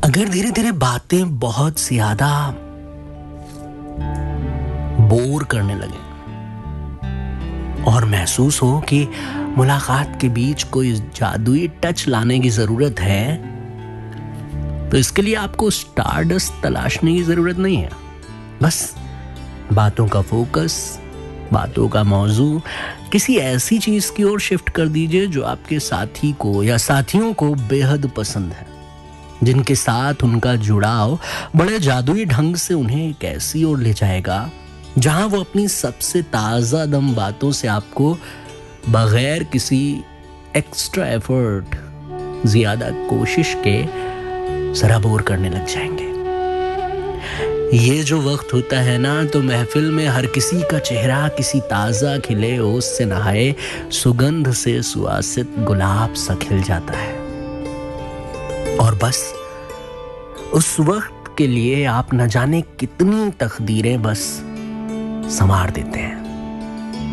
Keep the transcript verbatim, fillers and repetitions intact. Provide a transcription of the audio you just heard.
अगर धीरे धीरे बातें बहुत ज्यादा बोर करने लगे और महसूस हो कि मुलाकात के बीच कोई जादुई टच लाने की जरूरत है, तो इसके लिए आपको स्टारडस्ट तलाशने की जरूरत नहीं है। बस बातों का फोकस, बातों का मौजू किसी ऐसी चीज की ओर शिफ्ट कर दीजिए जो आपके साथी को या साथियों को बेहद पसंद है, जिनके साथ उनका जुड़ाव बड़े जादुई ढंग से उन्हें एक ऐसी ओर ले जाएगा जहां वो अपनी सबसे ताजा दम बातों से आपको बगैर किसी एक्स्ट्रा एफर्ट, ज्यादा कोशिश के सराबोर करने लग जाएंगे। ये जो वक्त होता है ना, तो महफिल में हर किसी का चेहरा किसी ताजा खिले ओस से नहाए सुगंध से सुवासित गुलाब सा खिल जाता है। और बस उस वक्त के लिए आप न जाने कितनी तकदीरें बस संवार देते हैं।